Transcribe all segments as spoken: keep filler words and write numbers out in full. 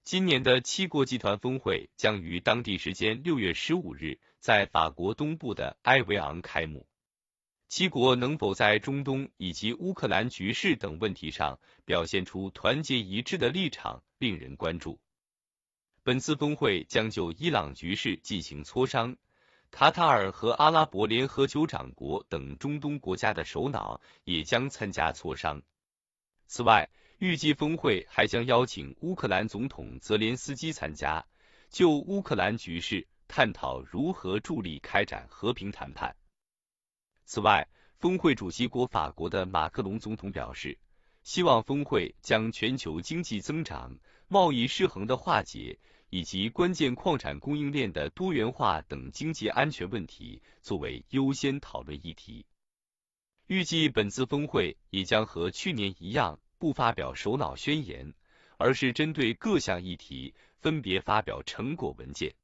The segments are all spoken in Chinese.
今年的七国集团峰会将于当地时间六月十五日在法国东部的埃维昂开幕。七国能否在中东以及乌克兰局势等问题上表现出团结一致的立场，令人关注。本次峰会将就伊朗局势进行磋商，卡塔尔和阿拉伯联合酋长国等中东国家的首脑也将参加磋商。此外，预计峰会还将邀请乌克兰总统泽连斯基参加，就乌克兰局势探讨如何助力开展和平谈判。此外，峰会主席国法国的马克龙总统表示，希望峰会将全球经济增长、贸易失衡的化解以及关键矿产供应链的多元化等经济安全问题作为优先讨论议题。预计本次峰会也将和去年一样，不发表首脑宣言，而是针对各项议题分别发表成果文件。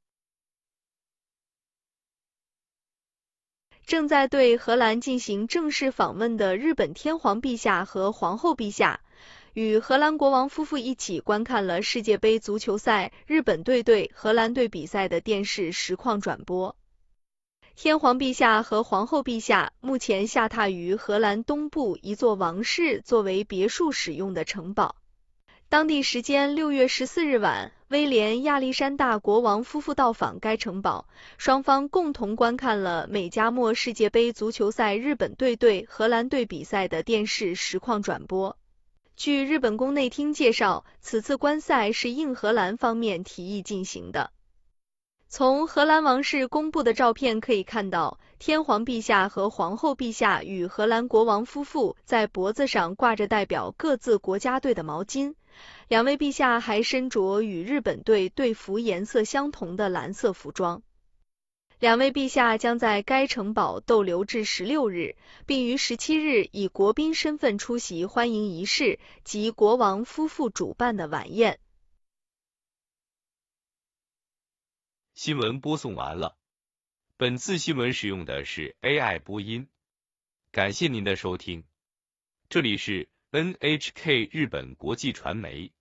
正在对荷兰进行正式访问的日本天皇陛下和皇后陛下，与荷兰国王夫妇一起观看了世界杯足球赛日本队对荷兰队比赛的电视实况转播。天皇陛下和皇后陛下目前下榻于荷兰东部一座王室作为别墅使用的城堡。当地时间六月十四日晚，威廉亚历山大国王夫妇到访该城堡，双方共同观看了美加墨世界杯足球赛日本队对荷兰队比赛的电视实况转播。据日本宫内厅介绍，此次观赛是应荷兰方面提议进行的。从荷兰王室公布的照片可以看到，天皇陛下和皇后陛下与荷兰国王夫妇在脖子上挂着代表各自国家队的毛巾，两位陛下还身着与日本队队服颜色相同的蓝色服装。两位陛下将在该城堡逗留至十六日，并于十七日以国宾身份出席欢迎仪式及国王夫妇主办的晚宴。 新闻播送完了，本次新闻使用的是 A I 播音，感谢您的收听，这里是 N H K 日本国际传媒。